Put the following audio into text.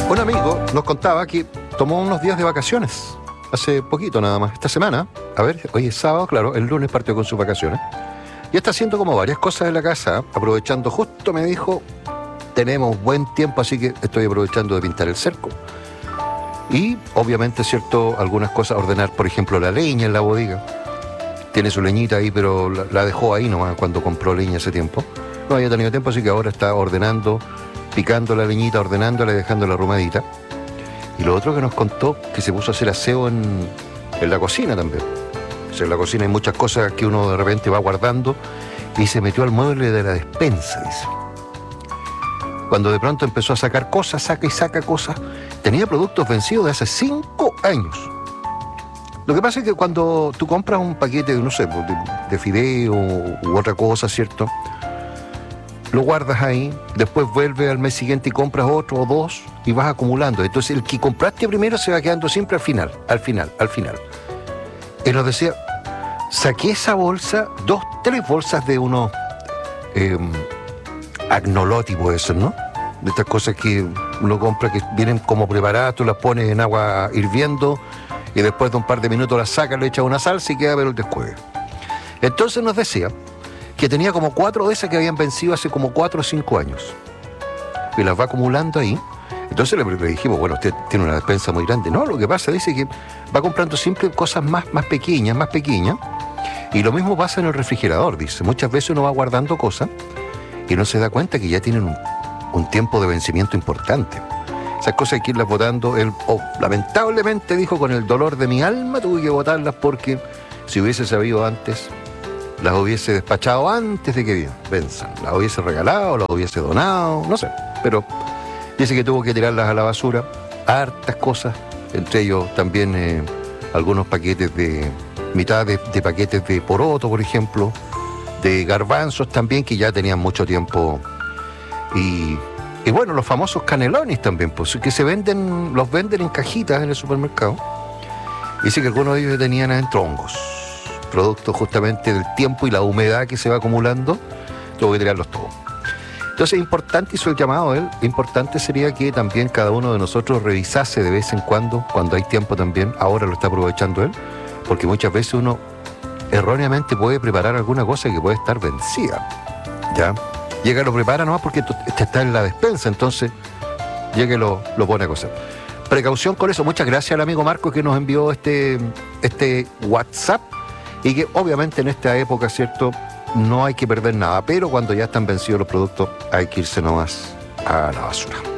Un amigo nos contaba que tomó unos días de vacaciones, hace poquito nada más, esta semana. A ver, hoy es sábado, claro, el lunes partió con sus vacaciones. Y está haciendo como varias cosas en la casa, aprovechando, justo me dijo, tenemos buen tiempo, así que estoy aprovechando de pintar el cerco. Y obviamente, cierto, algunas cosas, ordenar, por ejemplo, la leña en la bodega. Tiene su leñita ahí, pero la dejó ahí nomás cuando compró leña hace tiempo. No había tenido tiempo, así que ahora está ordenando, picando la leñita, ordenándola y dejándola arrumadita. Y lo otro que nos contó, que se puso a hacer aseo en la cocina también. O sea, en la cocina hay muchas cosas que uno de repente va guardando y se metió al mueble de la despensa, dice. Cuando de pronto empezó a sacar cosas, saca y saca cosas, tenía productos vencidos de hace 5 años. Lo que pasa es que cuando tú compras un paquete, no sé, de fideo u otra cosa, ¿cierto? Lo guardas ahí, después vuelves al mes siguiente y compras otro o dos y vas acumulando. Entonces el que compraste primero se va quedando siempre al final. Él nos decía, saqué esa bolsa, 3 bolsas de unos agnolotipos esos, ¿no? De estas cosas que uno compra que vienen como preparadas, tú las pones en agua hirviendo y después de un par de minutos las sacas, le echas una salsa y queda pero el descueve. Entonces nos decía que tenía como 4 de esas que habían vencido hace como 4 o 5 años. Y las va acumulando ahí. Entonces le dijimos, bueno, usted tiene una despensa muy grande. No, lo que pasa, dice que va comprando siempre cosas más pequeñas. Y lo mismo pasa en el refrigerador, dice. Muchas veces uno va guardando cosas y no se da cuenta que ya tienen un tiempo de vencimiento importante. Esas cosas hay que irlas botando. Él, lamentablemente, dijo, con el dolor de mi alma tuve que botarlas porque si hubiese sabido antes, las hubiese despachado antes de que venzan. Las hubiese regalado, las hubiese donado, no sé. Pero dice que tuvo que tirarlas a la basura. Hartas cosas, entre ellos también algunos paquetes mitad de paquetes de poroto, por ejemplo, de garbanzos también, que ya tenían mucho tiempo. Y bueno, los famosos canelones también, pues, que los venden en cajitas en el supermercado. Dice que algunos de ellos tenían adentro hongos, producto justamente del tiempo y la humedad que se va acumulando. Tuvo que tirarlos todos. Entonces, importante, hizo el llamado él, importante sería que también cada uno de nosotros revisase de vez en cuando hay tiempo también, ahora lo está aprovechando él, porque muchas veces uno erróneamente puede preparar alguna cosa que puede estar vencida, ¿ya? Llega y lo prepara nomás porque está en la despensa, entonces llega y lo pone a cocer. Precaución con eso. Muchas gracias al amigo Marco que nos envió este WhatsApp, y que obviamente en esta época, ¿cierto?, no hay que perder nada, pero cuando ya están vencidos los productos hay que irse nomás a la basura.